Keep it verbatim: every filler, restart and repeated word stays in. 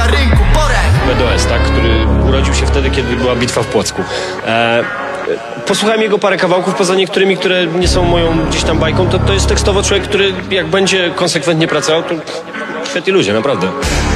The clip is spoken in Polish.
na rynku, Borek. B D S, tak, który urodził się wtedy, kiedy była bitwa w Płocku. E, posłuchałem jego parę kawałków, poza niektórymi, które nie są moją gdzieś tam bajką, to, to jest tekstowo człowiek, który jak będzie konsekwentnie pracował, to świetni ludzie, naprawdę.